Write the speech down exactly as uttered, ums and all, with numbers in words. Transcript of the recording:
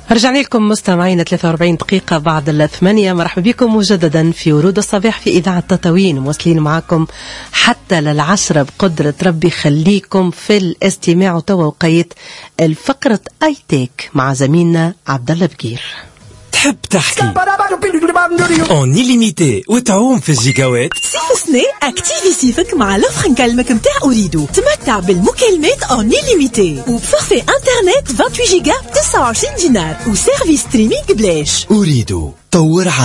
رجعنا لكم مستمعين ثلاثة وأربعين دقيقة بعد الثمانية. مرحبا بكم مجددا في ورود الصباح في إذاعة تطاوين، موصلين معكم حتى للعشرة بقدرة ربي. خليكم في الاستماع وتوا وقيت الفقرة اي تيك مع زميلنا عبد الله بقير. تحب تحكي اون إليميتي وتعوم في الجيجاوات؟ صيف سنة اكتيفي صيفك مع لوفر نكلمك متاع أريدو. تمتع بالمكالمات اون إليميتي وبفورفي انترنت ثمانية وعشرين جيجا ب تسعة وعشرين دينار وسيرفيس ستريمينغ بلاش. أريدو طور